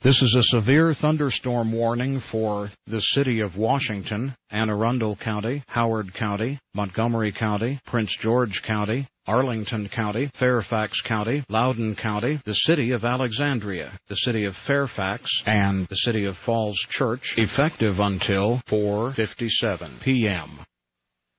This is a severe thunderstorm warning for the city of Washington, Anne Arundel County, Howard County, Montgomery County, Prince George County, Arlington County, Fairfax County, Loudoun County, the city of Alexandria, the city of Fairfax, and the city of Falls Church, effective until 4:57 p.m.